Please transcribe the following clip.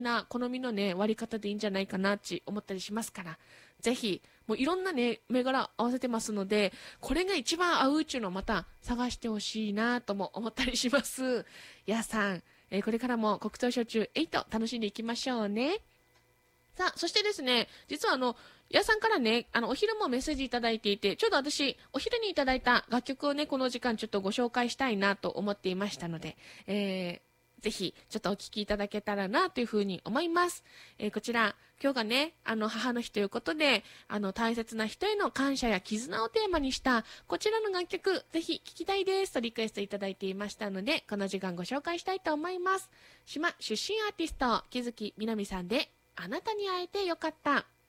な好みのね、割り方でいいんじゃないかなって思ったりしますから、ぜひ、もういろんなね、銘柄合わせてますので、これが一番合ううちのまた探してほしいなとも思ったりします。やさん、これからも黒糖焼酎8楽しんでいきましょうね。さあ、そしてですね、実はやさんからね、お昼もメッセージいただいていて、ちょうど私、お昼にいただいた楽曲をね、この時間ちょっとご紹介したいなと思っていましたので、ぜひ、ちょっとお聞きいただけたらなというふうに思います。こちら、今日がね、母の日ということで、大切な人への感謝や絆をテーマにした、こちらの楽曲、ぜひ聴きたいですとリクエストいただいていましたので、この時間ご紹介したいと思います。島出身アーティスト、木月みなみさんで、あなたに会えてよかった。